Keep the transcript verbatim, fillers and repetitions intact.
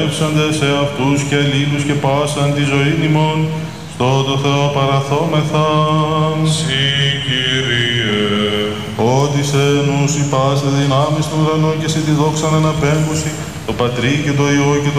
Εύσαντες σε αυτούς και αλλήλους και πάσαν τη ζωή ημών, στο το Θεό παραθόμεθα. Συ Κύριε, ότι σε νους υπάστε δυνάμεις του ουρανού και σε τη δόξαν αναπέμπουση, το Πατρί και το Υιό και το